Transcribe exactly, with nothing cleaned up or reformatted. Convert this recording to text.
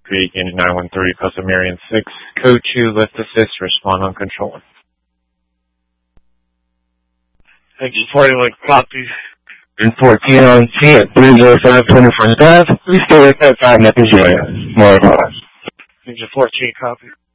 Creek, Unit nine one three, Costa Marion six, Code two, Lift Assist, respond on control. Thank you, forty-one, copy. And fourteen on T at three zero five twenty-four staff. Please stay with that five minutes. More advice. Ninja fourteen, copy.